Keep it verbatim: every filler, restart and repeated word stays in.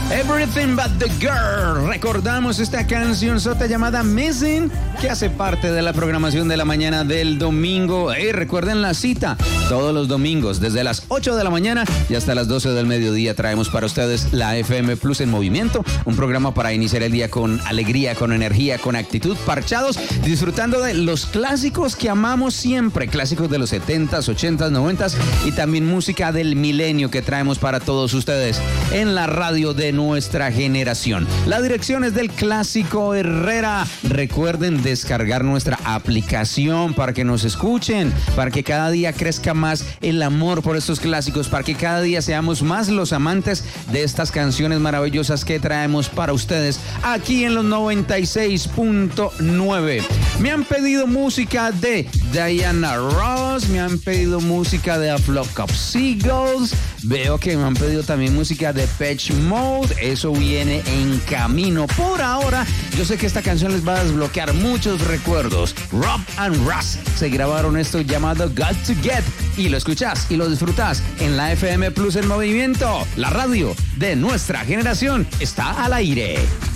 Everything But The Girl. Recordamos esta canción sota llamada Missing, que hace parte de la programación de la mañana del domingo. Y recuerden la cita, todos los domingos, desde las ocho de la mañana y hasta las doce del mediodía, traemos para ustedes la F M Plus en movimiento, un programa para iniciar el día con alegría, con energía, con actitud, parchados, disfrutando de los clásicos que amamos siempre, clásicos de los setentas, ochentas, noventas y también música del milenio que traemos para todos ustedes en la radio de nuestra generación. La dirección es del Clásico Herrera. Recuerden descargar nuestra aplicación para que nos escuchen, para que cada día crezca más el amor por estos clásicos, para que cada día seamos más los amantes de estas canciones maravillosas que traemos para ustedes aquí en los noventa y seis punto nueve. Me han pedido música de Diana Ross, me han pedido música de A Flock of Seagulls, veo que me han pedido también música de Depeche Mode. Eso viene en camino. Por ahora, yo sé que esta canción les va a desbloquear muchos recuerdos. Rob and Russ se grabaron esto llamado Got to Get y lo escuchás y lo disfrutás en la F M Plus en movimiento. La radio de nuestra generación está al aire.